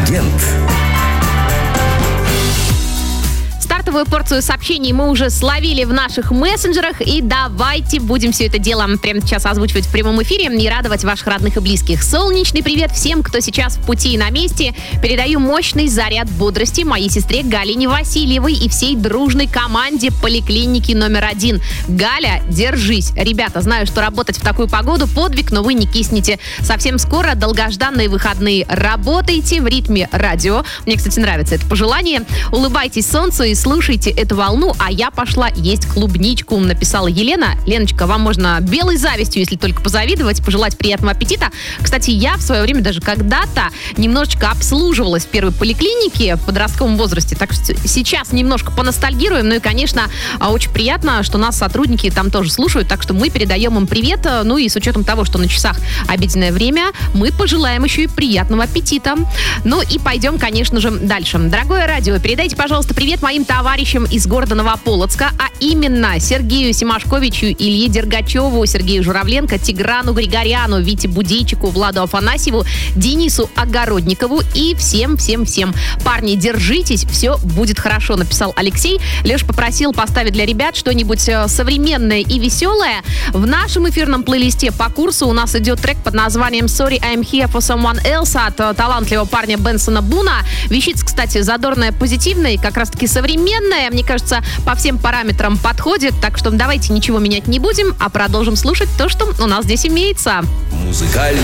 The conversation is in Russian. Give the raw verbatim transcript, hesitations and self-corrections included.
Корреспондент. Стартовую порцию сообщений мы уже словили в наших мессенджерах, и давайте будем все это дело прямо сейчас озвучивать в прямом эфире и радовать ваших родных и близких. Солнечный привет всем, кто сейчас в пути и на месте. Передаю мощный заряд бодрости моей сестре Галине Васильевой и всей дружной команде поликлиники номер один. Галя, держись. Ребята, знаю, что работать в такую погоду подвиг, но вы не кисните. Совсем скоро долгожданные выходные. Работайте в ритме радио. Мне, кстати, нравится это пожелание. Улыбайтесь солнцу и слушайте эту волну, а я пошла есть клубничку, написала Елена. Леночка, вам можно белой завистью, если только позавидовать, пожелать приятного аппетита. Кстати, я в свое время даже когда-то немножечко обслуживалась в первой поликлинике в подростковом возрасте, так что сейчас немножко поностальгируем. Ну и, конечно, очень приятно, что нас сотрудники там тоже слушают, так что мы передаем им привет. Ну и с учетом того, что на часах обеденное время, мы пожелаем еще и приятного аппетита. Ну и пойдем, конечно же, дальше. Дорогое радио, передайте, пожалуйста, привет моим товарищам из города Новополоцка, а именно Сергею Семашковичу, Илье Дергачеву, Сергею Журавленко, Тиграну Григоряну, Вите Будейчику, Владу Афанасьеву, Денису Огородникову и всем-всем-всем. Парни, держитесь, все будет хорошо, написал Алексей. Леша попросил поставить для ребят что-нибудь современное и веселое. В нашем эфирном плейлисте по курсу у нас идет трек под названием «Sorry, I'm here for someone else» от талантливого парня Бенсона Буна. Вещица, кстати, задорная, позитивная и как раз-таки современная. Мне кажется, по всем параметрам подходит. Так что давайте ничего менять не будем, а продолжим слушать то, что у нас здесь имеется. Музыкальный